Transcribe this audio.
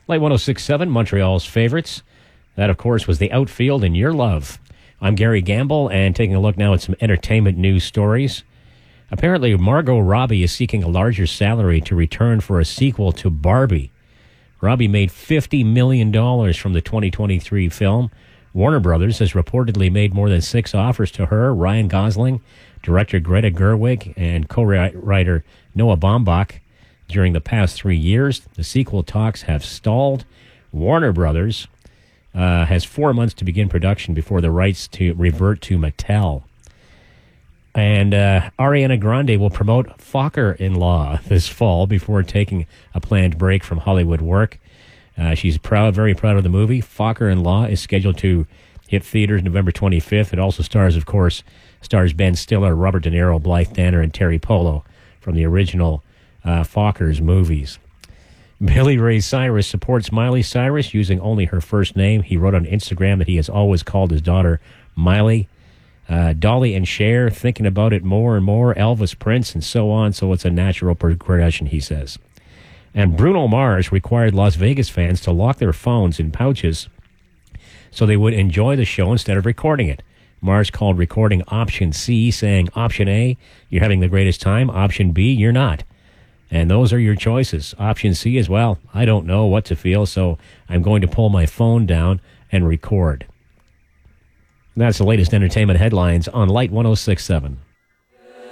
Light 106.7, Montreal's favorites. That, of course, was the outfield and your love. I'm Gary Gamble, and taking a look now at some entertainment news stories. Apparently, Margot Robbie is seeking a larger salary to return for a sequel to Barbie. Robbie made $50 million from the 2023 film. Warner Brothers has reportedly made more than 6 offers to her, Ryan Gosling, director Greta Gerwig, and co-writer Noah Baumbach. During the past 3 years, the sequel talks have stalled. Warner Brothers has 4 months to begin production before the rights to revert to Mattel. And Ariana Grande will promote Focker-in-Law this fall before taking a planned break from Hollywood work. She's very proud of the movie. Focker-in-Law is scheduled to hit theaters November 25th. It also stars Ben Stiller, Robert De Niro, Blythe Danner, and Terry Polo from the original Fockers movies. Billy Ray Cyrus supports Miley Cyrus using only her first name. He wrote on Instagram that he has always called his daughter Miley. Dolly and Cher, thinking about it more and more, Elvis, Prince, and so on, so it's a natural progression, he says. And Bruno Mars required Las Vegas fans to lock their phones in pouches so they would enjoy the show instead of recording it. Mars called recording Option C, saying, Option A, you're having the greatest time. Option B, you're not. And those are your choices. Option C is, well, I don't know what to feel, so I'm going to pull my phone down and record. That's the latest entertainment headlines on Light 106.7.